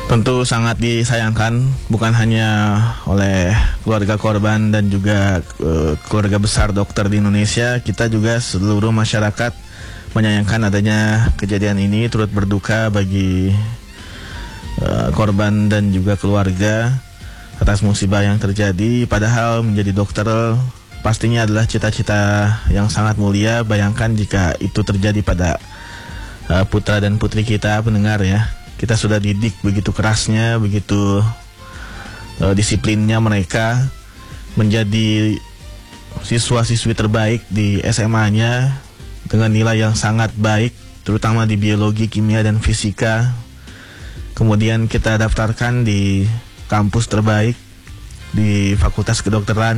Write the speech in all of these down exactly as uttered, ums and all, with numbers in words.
Tentu sangat disayangkan, bukan hanya oleh keluarga korban dan juga uh, keluarga besar dokter di Indonesia. Kita juga seluruh masyarakat menyayangkan adanya kejadian ini, turut berduka bagi uh, korban dan juga keluarga atas musibah yang terjadi. Padahal menjadi dokter pastinya adalah cita-cita yang sangat mulia. Bayangkan jika itu terjadi pada uh, putra dan putri kita, pendengar ya. Kita sudah didik begitu kerasnya, begitu uh, disiplinnya mereka menjadi siswa-siswi terbaik di S M A-nya dengan nilai yang sangat baik, terutama di biologi, kimia, dan fisika. Kemudian kita daftarkan di kampus terbaik di Fakultas Kedokteran.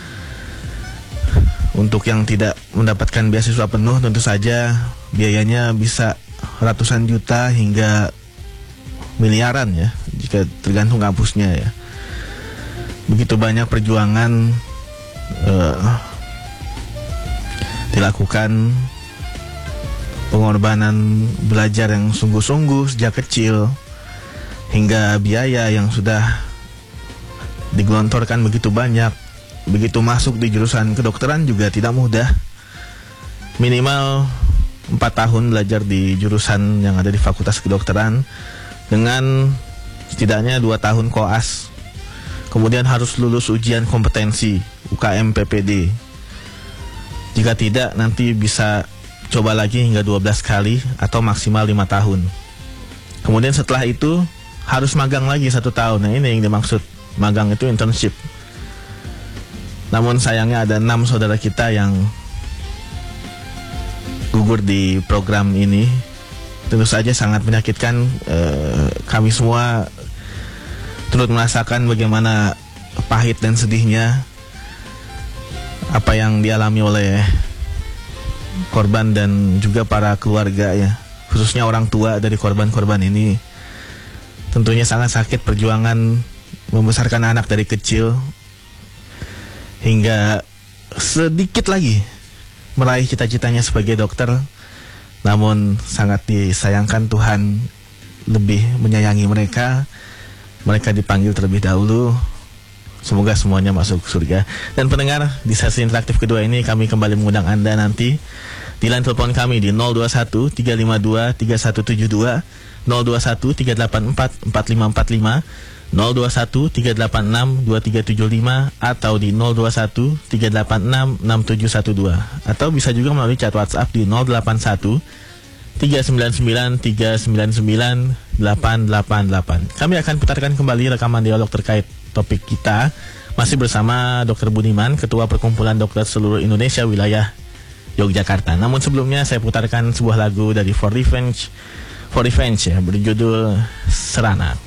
Untuk yang tidak mendapatkan beasiswa penuh, tentu saja biayanya bisa ratusan juta hingga miliaran ya, jika tergantung kampusnya ya. Begitu banyak perjuangan uh, dilakukan, pengorbanan belajar yang sungguh-sungguh sejak kecil, hingga biaya yang sudah digelontorkan begitu banyak. Begitu masuk di jurusan kedokteran juga tidak mudah. Minimal empat tahun belajar di jurusan yang ada di Fakultas Kedokteran, dengan setidaknya dua tahun koas. Kemudian harus lulus ujian kompetensi U K M P P D. Jika tidak, nanti bisa coba lagi hingga dua belas kali atau maksimal lima tahun. Kemudian setelah itu harus magang lagi satu tahun. Nah, ini yang dimaksud magang, itu internship. Namun sayangnya ada enam saudara kita yang gugur di program ini. Tentu saja sangat menyakitkan. eh, Kami semua turut merasakan bagaimana pahit dan sedihnya apa yang dialami oleh korban dan juga para keluarga ya, khususnya orang tua dari korban-korban ini. Tentunya sangat sakit perjuangan membesarkan anak dari kecil hingga sedikit lagi meraih cita-citanya sebagai dokter. Namun sangat disayangkan, Tuhan lebih menyayangi mereka. Mereka dipanggil terlebih dahulu. Semoga semuanya masuk surga. Dan pendengar, di sesi interaktif kedua ini kami kembali mengundang Anda nanti di line telepon kami di nol dua satu tiga lima dua tiga satu tujuh dua, nol dua satu tiga delapan empat empat lima empat lima, nol dua satu tiga delapan enam dua tiga tujuh lima, atau di nol dua satu tiga delapan enam enam tujuh satu dua, atau bisa juga melalui chat WhatsApp di nol delapan satu tiga sembilan sembilan tiga sembilan sembilan delapan delapan delapan. Kami akan putarkan kembali rekaman dialog terkait topik kita, masih bersama Dokter Budiman, Ketua Perkumpulan Dokter Seluruh Indonesia Wilayah Yogyakarta. Namun sebelumnya saya putarkan sebuah lagu dari For Revenge, For Revenge ya, berjudul Serana.